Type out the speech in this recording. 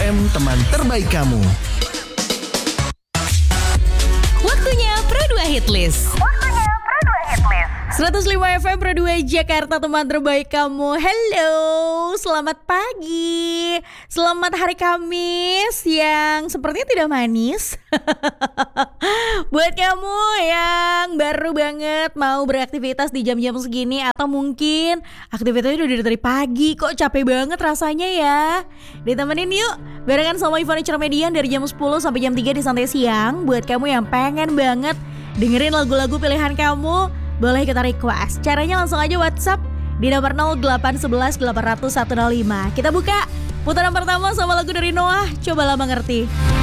FM, teman terbaik kamu. Waktunya Pro 2 Hitlist. 105 FM Pro 2 Jakarta, teman terbaik kamu. Hello, selamat pagi. Selamat hari Kamis yang sepertinya tidak manis. Buat kamu yang baru banget mau beraktivitas di jam-jam segini, atau mungkin aktivitasnya udah dari pagi, kok capek banget rasanya ya. Ditemenin yuk barengan sama Furniture Median dari jam 10 sampai jam 3 di Santai Siang. Buat kamu yang pengen banget dengerin lagu-lagu pilihan kamu, boleh kita request. Caranya langsung aja WhatsApp di nomor 0811 800 105. Kita buka putaran pertama sama lagu dari Noah, Cobalah Mengerti.